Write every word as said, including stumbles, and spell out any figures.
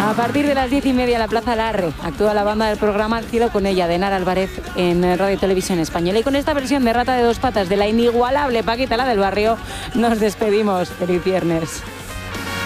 A partir de las diez y media en la Plaza Larre actúa la banda del programa Al cielo con ella, de Nara Álvarez, en Radio Televisión Española. Y con esta versión de Rata de dos patas de la inigualable Paquita la del Barrio, nos despedimos. Feliz viernes.